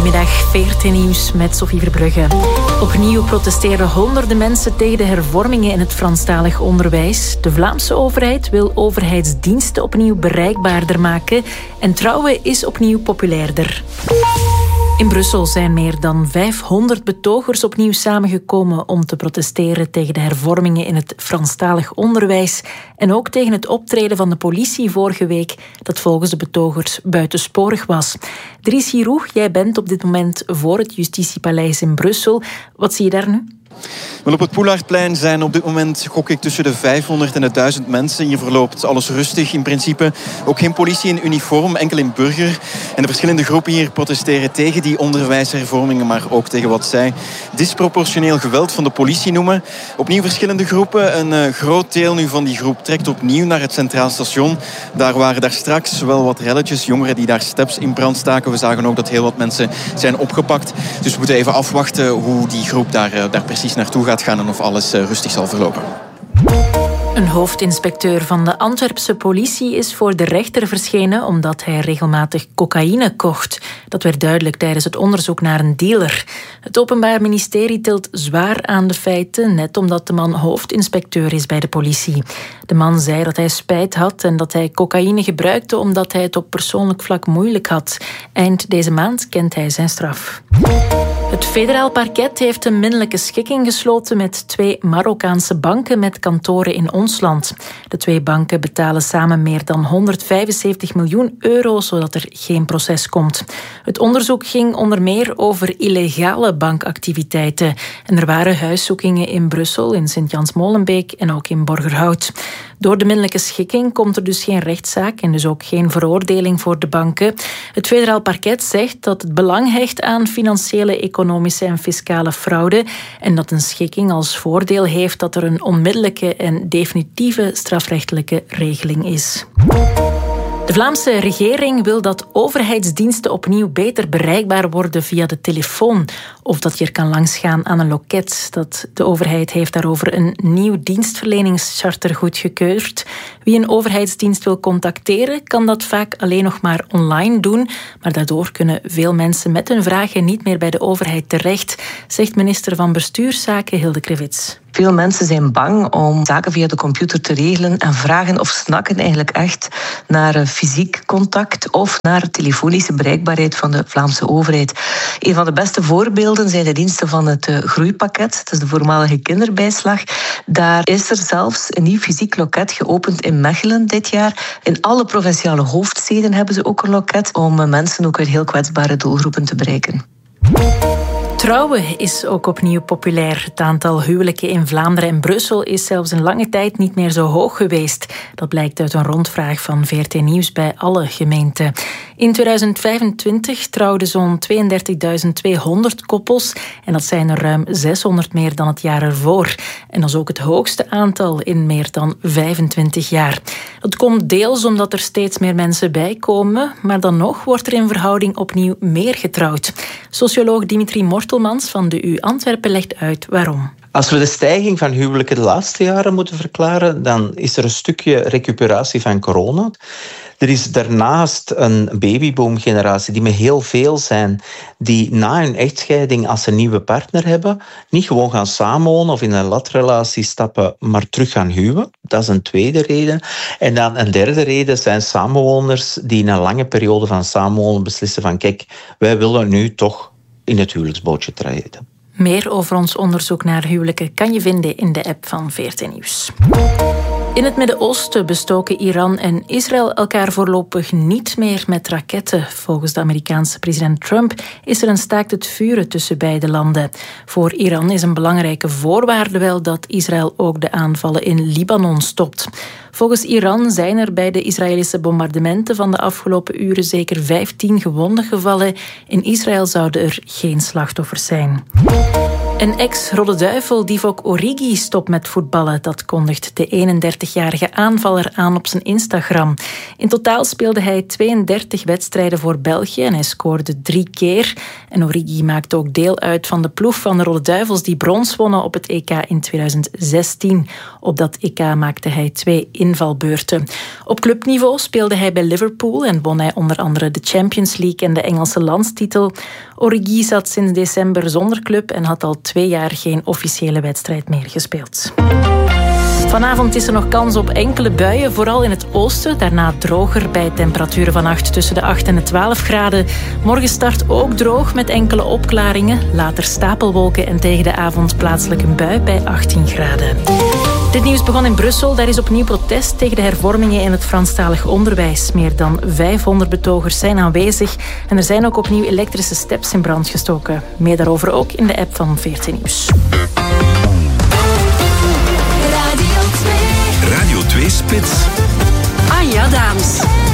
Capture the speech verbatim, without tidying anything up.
Middag veertien nieuws met Sophie Verbrugge. Opnieuw protesteerden honderden mensen tegen de hervormingen in het Franstalig onderwijs. De Vlaamse overheid wil overheidsdiensten opnieuw bereikbaarder maken en trouwen is opnieuw populairder. In Brussel zijn meer dan vijfhonderd betogers opnieuw samengekomen om te protesteren tegen de hervormingen in het Franstalig onderwijs en ook tegen het optreden van de politie vorige week dat volgens de betogers buitensporig was. Dries Giroux, jij bent op dit moment voor het Justitiepaleis in Brussel. Wat zie je daar nu? Wel, op het Poelaardplein zijn op dit moment, gok ik, tussen de vijfhonderd en de duizend mensen. Hier verloopt alles rustig in principe. Ook geen politie in uniform, enkel in burger. En de verschillende groepen hier protesteren tegen die onderwijshervormingen, maar ook tegen wat zij disproportioneel geweld van de politie noemen. Opnieuw verschillende groepen. Een uh, groot deel nu van die groep trekt opnieuw naar het Centraal Station. Daar waren daar straks wel wat relletjes, jongeren die daar steps in brand staken. We zagen ook dat heel wat mensen zijn opgepakt. Dus we moeten even afwachten hoe die groep daar, uh, daar precies naartoe gaat gaan en of alles uh, rustig zal verlopen. Een hoofdinspecteur van de Antwerpse politie is voor de rechter verschenen omdat hij regelmatig cocaïne kocht. Dat werd duidelijk tijdens het onderzoek naar een dealer. Het Openbaar Ministerie tilt zwaar aan de feiten, net omdat de man hoofdinspecteur is bij de politie. De man zei dat hij spijt had en dat hij cocaïne gebruikte omdat hij het op persoonlijk vlak moeilijk had. Eind deze maand kent hij zijn straf. Het federaal parket heeft een minderlijke schikking gesloten met twee Marokkaanse banken met kantoren in ons land. De twee banken betalen samen meer dan honderdvijfenzeventig miljoen euro, zodat er geen proces komt. Het onderzoek ging onder meer over illegale bankactiviteiten. En er waren huiszoekingen in Brussel, in Sint-Jans-Molenbeek en ook in Borgerhout. Door de minderlijke schikking komt er dus geen rechtszaak en dus ook geen veroordeling voor de banken. Het federaal parket zegt dat het belang hecht aan financiële, economische en fiscale fraude en dat een schikking als voordeel heeft dat er een onmiddellijke en definitieve strafrechtelijke regeling is. De Vlaamse regering wil dat overheidsdiensten opnieuw beter bereikbaar worden via de telefoon. Of dat je er kan langsgaan aan een loket. Dat de overheid heeft daarover een nieuw dienstverleningscharter goedgekeurd. Wie een overheidsdienst wil contacteren, kan dat vaak alleen nog maar online doen. Maar daardoor kunnen veel mensen met hun vragen niet meer bij de overheid terecht, zegt minister van Bestuurszaken Hilde Krevits. Veel mensen zijn bang om zaken via de computer te regelen en vragen of snakken eigenlijk echt naar fysiek contact of naar telefonische bereikbaarheid van de Vlaamse overheid. Een van de beste voorbeelden zijn de diensten van het groeipakket. Dat is de voormalige kinderbijslag. Daar is er zelfs een nieuw fysiek loket geopend in Mechelen dit jaar. In alle provinciale hoofdsteden hebben ze ook een loket om mensen ook weer heel kwetsbare doelgroepen te bereiken. Trouwen is ook opnieuw populair. Het aantal huwelijken in Vlaanderen en Brussel is zelfs een lange tijd niet meer zo hoog geweest. Dat blijkt uit een rondvraag van V R T Nieuws bij alle gemeenten. In tweeduizend vijfentwintig trouwden zo'n tweeëndertigduizend tweehonderd koppels en dat zijn er ruim zeshonderd meer dan het jaar ervoor. En dat is ook het hoogste aantal in meer dan vijfentwintig jaar. Dat komt deels omdat er steeds meer mensen bijkomen, maar dan nog wordt er in verhouding opnieuw meer getrouwd. Socioloog Dimitri Mortelmans van de U Antwerpen legt uit waarom. Als we de stijging van huwelijken de laatste jaren moeten verklaren, dan is er een stukje recuperatie van corona. Er is daarnaast een babyboomgeneratie die met heel veel zijn, die na hun echtscheiding, als ze een nieuwe partner hebben, niet gewoon gaan samenwonen of in een latrelatie stappen, maar terug gaan huwen. Dat is een tweede reden. En dan een derde reden zijn samenwoners die na een lange periode van samenwonen beslissen van kijk, wij willen nu toch in het huwelijksbootje treden. Meer over ons onderzoek naar huwelijken kan je vinden in de app van V R T Nieuws. In het Midden-Oosten bestoken Iran en Israël elkaar voorlopig niet meer met raketten. Volgens de Amerikaanse president Trump is er een staakt het vuren tussen beide landen. Voor Iran is een belangrijke voorwaarde wel dat Israël ook de aanvallen in Libanon stopt. Volgens Iran zijn er bij de Israëlische bombardementen van de afgelopen uren zeker vijftien gewonden gevallen. In Israël zouden er geen slachtoffers zijn. Een ex-Rode Duivel, Divock Origi, stopt met voetballen. Dat kondigt de eenendertigjarige aanvaller aan op zijn Instagram. In totaal speelde hij tweeëndertig wedstrijden voor België en hij scoorde drie keer. En Origi maakte ook deel uit van de ploeg van de Rode Duivels die brons wonnen op het E K in tweeduizend zestien. Op dat E K maakte hij twee invalbeurten. Op clubniveau speelde hij bij Liverpool en won hij onder andere de Champions League en de Engelse landstitel. Origi zat sinds december zonder club en had al twee jaar geen officiële wedstrijd meer gespeeld. Vanavond is er nog kans op enkele buien, vooral in het oosten. Daarna droger bij temperaturen vannacht tussen de acht en de twaalf graden. Morgen start ook droog met enkele opklaringen. Later stapelwolken en tegen de avond plaatselijk een bui bij achttien graden. Dit nieuws begon in Brussel. Daar is opnieuw protest tegen de hervormingen in het Franstalig onderwijs. Meer dan vijfhonderd betogers zijn aanwezig. En er zijn ook opnieuw elektrische steps in brand gestoken. Meer daarover ook in de app van V R T Nieuws. Radio twee Spits. Anja Daams.